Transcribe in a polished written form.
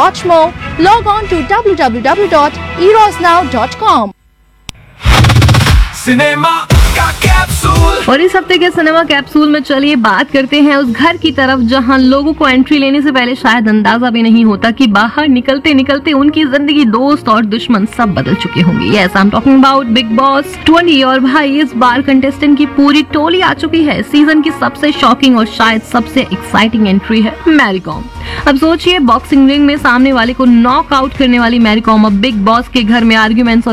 watch more, log on to www.erosnow.com. Cinema का capsule. और इस हफ्ते के सिनेमा कैप्सूल में चलिए बात करते हैं उस घर की तरफ जहां लोगों को एंट्री लेने से पहले शायद अंदाजा भी नहीं होता कि बाहर निकलते निकलते उनकी जिंदगी, दोस्त और दुश्मन सब बदल चुके होंगे। Yes, I am talking about big boss 20। और भाई, इस बार कंटेस्टेंट की पूरी टोली आ चुकी है। सीजन की सबसे शॉकिंग और शायद सबसे एक्साइटिंग एंट्री है मैरी कॉम। अब सोचिए, बॉक्सिंग रिंग में सामने वाले को नॉक आउट करने वाली मैरी कॉम अब बिग बॉस के घर में आर्ग्यूमेंट्स